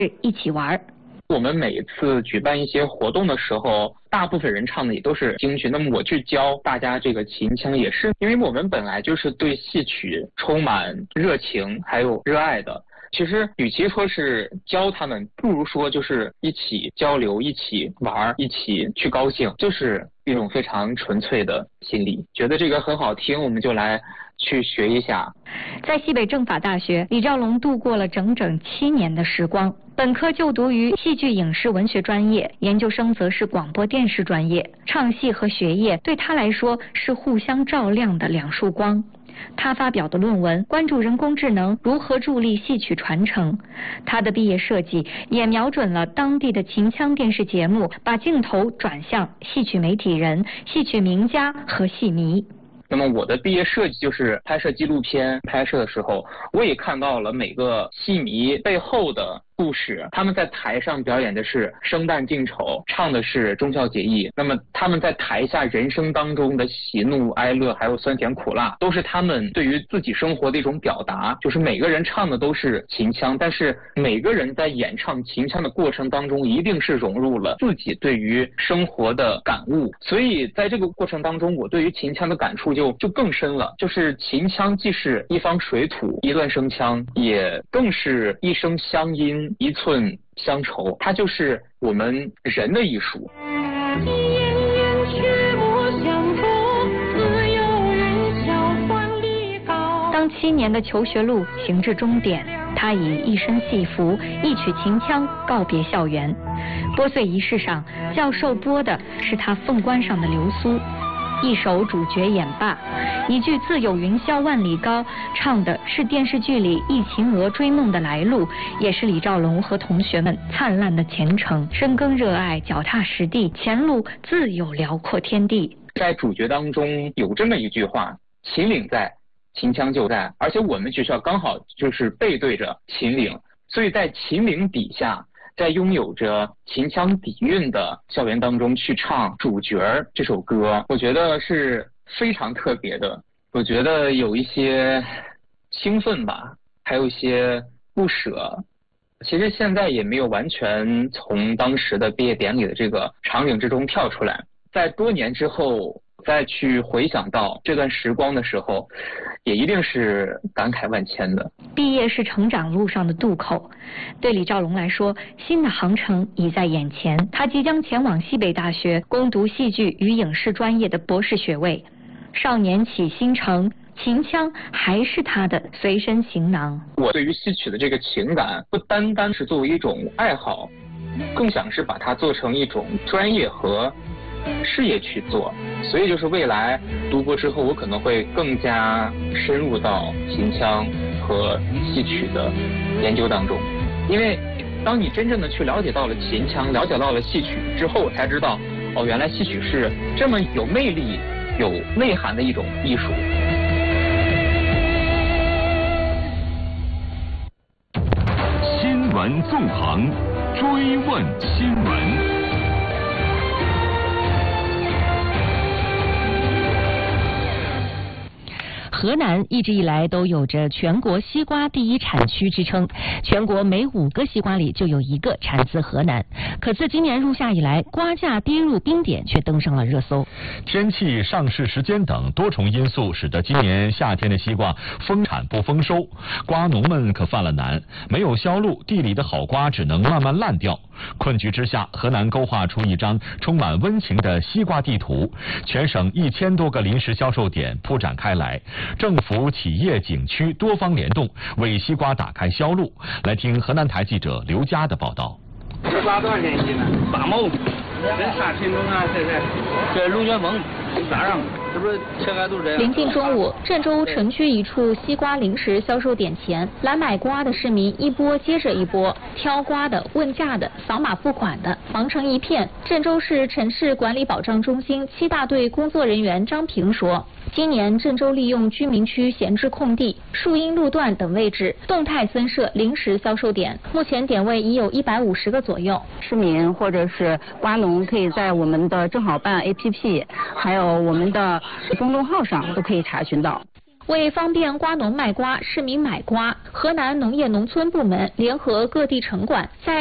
一起玩。 我们每一次举办一些活动的时候，大部分人唱的也都是京剧。那么我去教大家这个秦腔，也是因为我们本来就是对戏曲充满热情还有热爱的。其实与其说是教他们，不如说就是一起交流、一起玩、一起去高兴，就是一种非常纯粹的心理。觉得这个很好听，我们就来去学一下。 在西北政法大学，李兆龙度过了整整7年的时光。本科就读于戏剧影视文学专业，研究生则是广播电视专业。唱戏和学业对他来说是互相照亮的两束光。他发表的论文关注人工智能如何助力戏曲传承，他的毕业设计也瞄准了当地的秦腔电视节目，把镜头转向戏曲媒体人、戏曲名家和戏迷。 那么我的毕业设计就是拍摄纪录片，拍摄的时候我也看到了每个戏迷背后的故事。他们在台上表演的是生旦净丑，唱的是忠孝节义，那么他们在台下人生当中的喜怒哀乐还有酸甜苦辣，都是他们对于自己生活的一种表达。就是每个人唱的都是秦腔，但是每个人在演唱秦腔的过程当中一定是融入了自己对于生活的感悟。所以在这个过程当中，我对于秦腔的感触就更深了。就是秦腔既是一方水土一段声腔，也更是一声乡音一寸乡愁，它就是我们人的艺术。 当7年的求学路行至终点，他以一身戏服一曲秦腔告别校园。拨穗仪式上，教授拨的是他凤冠上的流苏，一首主角演罢，一句自有云霄万里高，唱的是电视剧里忆秦娥追梦的来路，也是李兆龙和同学们灿烂的前程。深耕热爱，脚踏实地，前路自有辽阔天地。 在主角当中有这么一句话：秦岭在，秦腔就在。而且我们学校刚好就是背对着秦岭，所以在秦岭底下，在拥有着秦腔底蕴的校园当中去唱主角这首歌，我觉得是非常特别的。我觉得有一些兴奋吧，还有一些不舍。其实现在也没有完全从当时的毕业典礼的这个场景之中跳出来，在多年之后再去回想到这段时光的时候，也一定是感慨万千的。 毕业是成长路上的渡口，对李兆龙来说，新的航程已在眼前。他即将前往西北大学攻读戏剧与影视专业的博士学位。少年起新程，秦腔还是他的随身行囊。 我对于戏曲的这个情感，不单单是作为一种爱好，更想是把它做成一种专业和事业去做。所以就是未来读博之后，我可能会更加深入到秦腔和戏曲的研究当中。因为当你真正的去了解到了秦腔，了解到了戏曲之后，才知道哦，原来戏曲是这么有魅力有内涵的一种艺术。 新闻纵横，追问新闻。 河南一直以来都有着全国西瓜第一产区之称，全国每5个西瓜里就有1个产自河南。可自今年入夏以来，瓜价跌入冰点，却登上了热搜。 天气、上市时间等多重因素，使得今年夏天的西瓜丰产不丰收，瓜农们可犯了难，没有销路，地里的好瓜只能慢慢烂掉。困局之下，河南勾画出一张充满温情的西瓜地图，全省1000多个临时销售点铺展开来，政府、企业、景区多方联动，为西瓜打开销路。来听河南台记者刘佳的报道。 这瓜多少钱一斤呢？8毛。这啥品种啊？这龙卷风，咋样？是不是切开都是这样？ 临近中午，郑州城区一处西瓜临时销售点前，来买瓜的市民一波接着一波，挑瓜的、问价的、扫码付款的，忙成一片。郑州市城市管理保障中心7大队工作人员张平说，今年郑州利用居民区闲置空地、树荫路段等位置，动态增设临时销售点，目前点位已有150个左右。 市民或者是瓜农可以在我们的正好办 APP， 还有我们的公众号上都可以查询到。 为方便瓜农卖瓜、市民买瓜，河南农业农村部门联合各地城管在